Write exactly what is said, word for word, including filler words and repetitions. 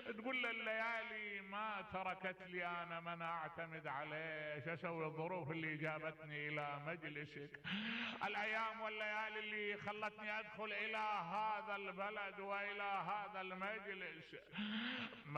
تقول له الليالي ما تركت لي انا من اعتمد عليه، شو اسوي الظروف اللي جابتني الى مجلسك، الايام والليالي اللي خلتني ادخل الى هذا البلد والى هذا المجلس.